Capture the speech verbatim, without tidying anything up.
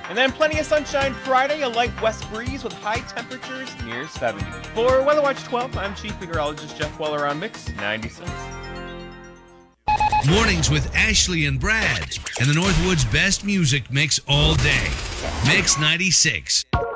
And then plenty of sunshine Friday, a light west breeze with high temperatures near seventy. For Weather Watch twelve, I'm Chief Meteorologist Jeff Weller on Mix ninety-six. Mornings with Ashley and Brad, and the Northwoods best music mix all day. Mix ninety-six.